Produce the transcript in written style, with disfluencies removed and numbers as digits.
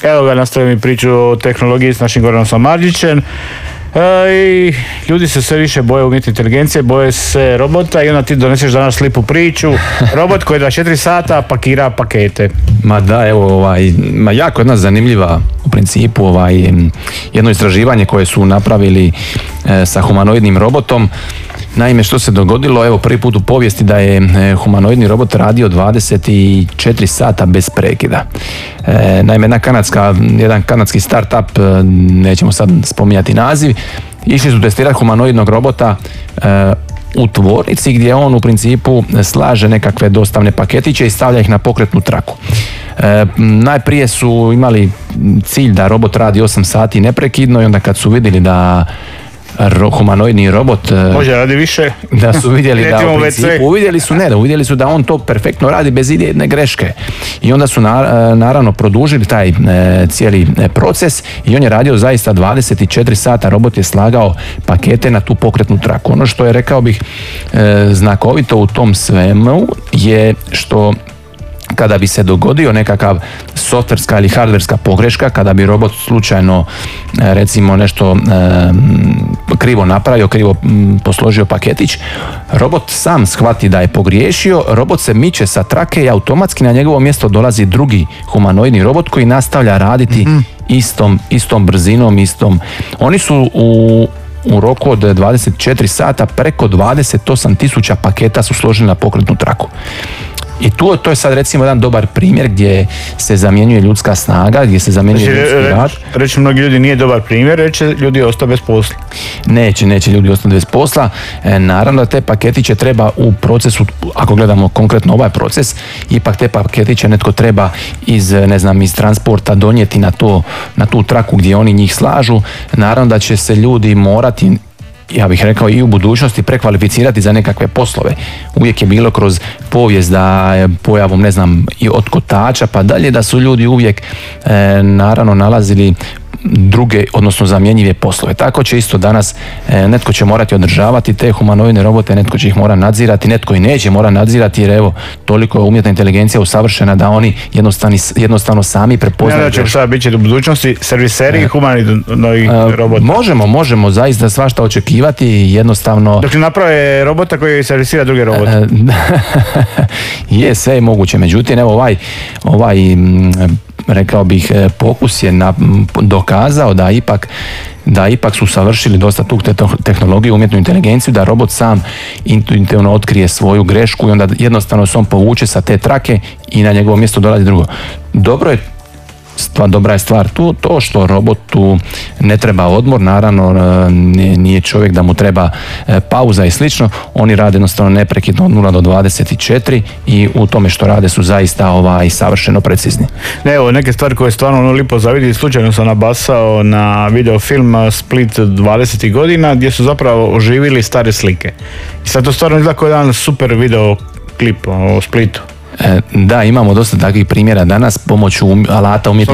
Evo ga, nastavim priču o tehnologiji s našim Goranom Samardžićem. I ljudi se sve više boje umjetne inteligencije, boje se robota i onda ti doneseš danas slipu priču. Robot koji 24 sata pakira pakete. Ma da, evo, jako jedna zanimljiva u principu jedno istraživanje koje su napravili sa humanoidnim robotom. Naime, što se dogodilo, evo, prvi put u povijesti da je humanoidni robot radio 24 sata bez prekida. Naime, jedan kanadski startup, nećemo sad spominjati naziv, išli su testirati humanoidnog robota u tvornici gdje on u principu slaže nekakve dostavne paketiće i stavlja ih na pokretnu traku. Najprije su imali cilj da robot radi 8 sati neprekidno i onda kad su vidjeli da humanoidni robot može radi više, da su vidjeli da u principu uvidjeli su da on to perfektno radi bez jedne greške i onda su naravno produžili taj cijeli proces i on je radio zaista 24 sata. Robot je slagao pakete na tu pokretnu traku. Ono što je, rekao bih, znakovito u tom svemu je što kada bi se dogodio nekakav softverska ili hardverska pogreška, kada bi robot slučajno recimo nešto krivo napravio, krivo posložio paketić, robot sam shvati da je pogriješio, robot se miče sa trake i automatski na njegovo mjesto dolazi drugi humanoidni robot koji nastavlja raditi istom brzinom, Oni su u roku od 24 sata preko 28.000 paketa su složili na pokretnu traku. I to je sad recimo jedan dobar primjer gdje se zamjenjuje ljudska snaga, gdje se zamjenjuje ljudski rad. Reći mnogi ljudi nije dobar primjer, reći ljudi ostaju bez posla. Neće ljudi ostati bez posla. Naravno da te paketiće treba u procesu, ako gledamo konkretno ovaj proces, ipak te paketiće netko treba iz transporta donijeti na tu traku gdje oni njih slažu. Naravno da će se ljudi morati, ja bih rekao, i u budućnosti prekvalificirati za nekakve poslove. Uvijek je bilo kroz povijest da je pojavom, i od kotača pa dalje, da su ljudi uvijek naravno nalazili druge, odnosno zamjenjive poslove. Tako će isto danas netko će morati održavati te humanoidne robote, netko će ih mora nadzirati, netko i neće mora nadzirati, jer evo, toliko je umjetna inteligencija usavršena da oni jednostavno sami prepoznaju. Ne, šta bit će u budućnosti serviseri i humanoidni roboti? Možemo zaista svašta očekivati, jednostavno. Dok ne naprave robota koji servisira druge robote. Je, sve je moguće. Međutim, evo ovaj rekao bih, pokus je dokazao da ipak su savršili dosta tu tehnologiju, umjetnu inteligenciju, da robot sam intuitivno otkrije svoju grešku i onda jednostavno se on povuče sa te trake i na njegovo mjesto dolazi drugo. Dobra je stvar to što robotu ne treba odmor, naravno nije čovjek da mu treba pauza i slično, oni rade jednostavno neprekidno od 0 do 24 i u tome što rade su zaista savršeno precizni. Evo, neke stvari koje stvarno lipo zavidi, slučajno sam nabasao na videofilm Split 20. godina gdje su zapravo oživili stare slike. I sad to stvarno izgleda kao jedan super video klip o Splitu. Da, imamo dosta takvih primjera danas pomoću alata umjetne